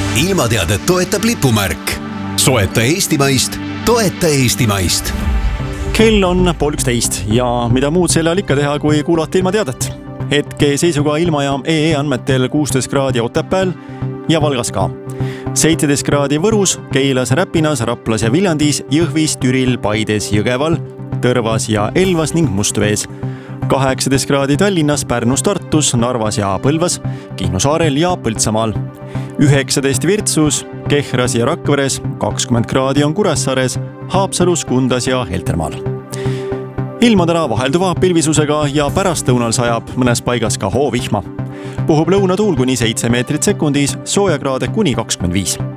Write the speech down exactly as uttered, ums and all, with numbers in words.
ilmateadet toetab lipumärk. Soeta eestimaist, toeta eestimaist. Kell on pool üksteist ja mida muud selle all ikka teha, kui kuulata ilmateadet. Hetke seisuga ilmajaam E E andmetel kuusteist kraadi Otepääl ja Valgas ka. seitseteist kraadi Võrus, Keilas, Räpinas, Raplas ja Viljandis, Jõhvis, Türil, Paides, Jõgeval, Tõrvas ja Elvas ning Mustvees. kaheksateist kraadi Tallinnas, Pärnus, Tartus, Narvas ja Põlvas, Kihnu saarel ja Põltsamaal. üheksateist Virtsus, Kehras ja Rakveres, kakskümmend kraadi on Kuressaares, Haapsalus, Kundas ja Heltermaal. Ilmadena vahelduva pilvisusega ja pärastlõunal sajab mõnes paigas ka hoovihma. Puhub lõunatuul kuni seitse meetrit sekundis, soojakraade kuni kakskümmend viis.